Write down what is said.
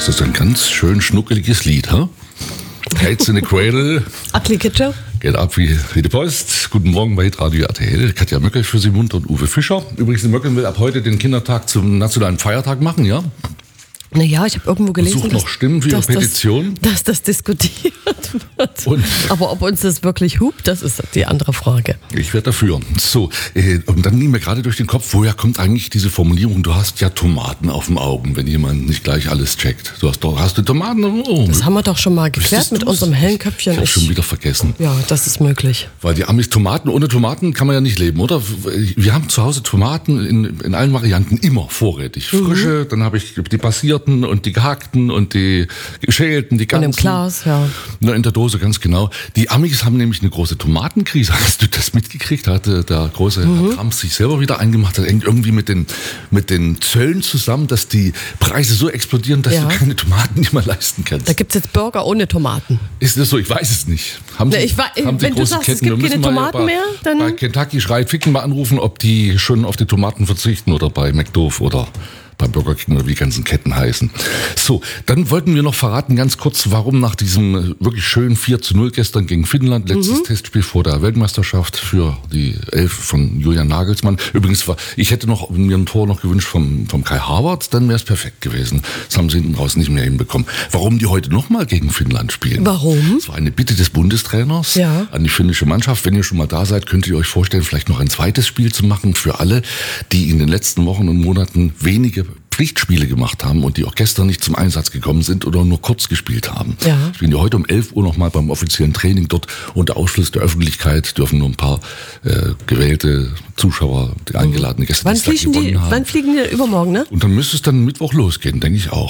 Das ist ein ganz schön schnuckeliges Lied, ha? Cats in the Cradle. Ugly Kid Joe. Geht ab wie die Post. Guten Morgen bei Hitradio RTL. Katja Möckel für Sie munter und Uwe Fischer. Übrigens, die Möckel will ab heute den Kindertag zum nationalen Feiertag machen, ja? Naja, ich habe irgendwo gelesen, Sucht noch Stimmen für Ihre Petition. dass das diskutiert wird. Aber ob uns das wirklich hupt, das ist die andere Frage. Ich werde dafür. So, und dann ging mir gerade durch den Kopf, woher kommt eigentlich diese Formulierung, du hast ja Tomaten auf den Augen, wenn jemand nicht gleich alles checkt. Hast du Tomaten auf den Augen? Das haben wir doch schon mal geklärt mit unserem hellen Köpfchen. Ich habe schon wieder vergessen. Ja, das ist möglich. Weil die Amis Tomaten, ohne Tomaten kann man ja nicht leben, oder? Wir haben zu Hause Tomaten in allen Varianten immer vorrätig. Frische, dann habe ich die passierten und die gehackten und die geschälten, die ganzen. Und im Glas, ja. In der Dose, ganz genau. Die Amis haben nämlich eine große Tomatenkrise. Hast du das mitgekriegt? Hatte der große Herr Trump sich selber wieder eingemacht. Das hängt irgendwie mit den Zöllen zusammen, dass die Preise so explodieren, dass du keine Tomaten nicht mehr leisten kannst. Da gibt es jetzt Burger ohne Tomaten. Ist das so? Ich weiß es nicht. Haben Sie wenn du sagst, es gibt keine Tomaten mehr, dann... Bei Kentucky Fried Chicken mal anrufen, ob die schon auf die Tomaten verzichten oder bei McDoof oder bei Burger King oder wie die ganzen Ketten heißen. So, dann wollten wir noch verraten ganz kurz, warum nach diesem wirklich schönen 4:0 gestern gegen Finnland, letztes Testspiel vor der Weltmeisterschaft für die 11 von Julian Nagelsmann. Übrigens, ich hätte mir ein Tor noch gewünscht vom Kai Havertz, dann wäre es perfekt gewesen. Das haben sie hinten raus nicht mehr hinbekommen. Warum die heute nochmal gegen Finnland spielen? Warum? Das war eine Bitte des Bundestrainers an die finnische Mannschaft. Wenn ihr schon mal da seid, könnt ihr euch vorstellen, vielleicht noch ein zweites Spiel zu machen für alle, die in den letzten Wochen und Monaten wenige Pflichtspiele gemacht haben und die auch gestern nicht zum Einsatz gekommen sind oder nur kurz gespielt haben. Ja. Spielen die heute um 11 Uhr nochmal beim offiziellen Training dort unter Ausschluss der Öffentlichkeit, dürfen nur ein paar gewählte Zuschauer, die eingeladenen Gäste, Wann fliegen die übermorgen, ne? Und dann müsste es dann Mittwoch losgehen, denke ich auch.